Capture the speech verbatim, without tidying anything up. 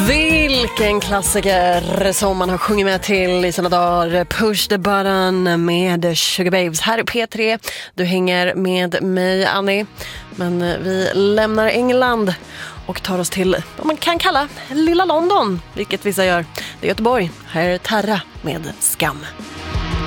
Vilken klassiker som man har sjungit med till i såna dagar. Push the button med Sugar Babes. Här är P tre. Du hänger med mig, Annie. Men vi lämnar England och tar oss till vad man kan kalla Lilla London, vilket vissa gör. Det är Göteborg. Här är Terra med Skam.